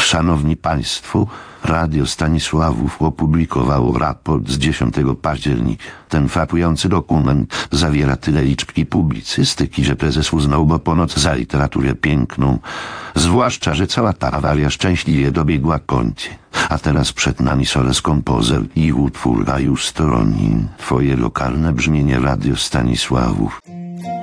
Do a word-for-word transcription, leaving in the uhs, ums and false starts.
Szanowni Państwo, Radio Stanisławów opublikowało raport z dziesiątego października. Ten frapujący dokument zawiera tyle liczb i publicystyki, że prezes uznał go ponoć za literaturę piękną. Zwłaszcza, że cała ta awaria szczęśliwie dobiegła końca. A teraz przed nami Soles Kompozer i utwór A już Storonin. Twoje lokalne brzmienie Radio Stanisławów.